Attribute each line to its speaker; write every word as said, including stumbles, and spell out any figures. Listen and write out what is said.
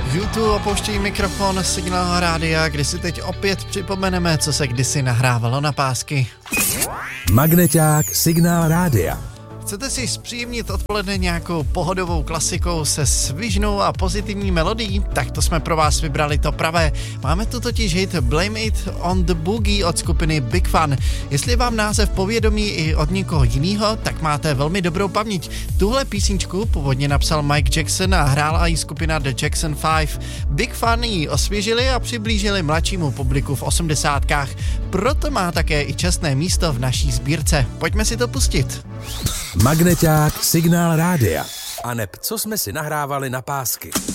Speaker 1: YouTube opouštějí mikrofon Signál rádia, kdy si teď opět připomeneme, co se kdysi nahrávalo na pásky.
Speaker 2: Magneťák Signál rádia.
Speaker 1: Chcete si zpříjemnit odpoledne nějakou pohodovou klasikou se svižnou a pozitivní melodií? Tak to jsme pro vás vybrali to pravé. Máme tu totiž hit Blame It on the Boogie od skupiny Big Fun. Jestli vám název povědomí i od někoho jiného, tak máte velmi dobrou paměť. Tuhle písničku původně napsal Mike Jackson a hrála i skupina The Jackson Five. Big Fun ji osvěžili a přiblížili mladšímu publiku v osmdesátkách. Proto má také i čestné místo v naší sbírce. Pojďme si to pustit.
Speaker 2: Magneťák Signál rádia. A neb, co jsme si nahrávali na pásky.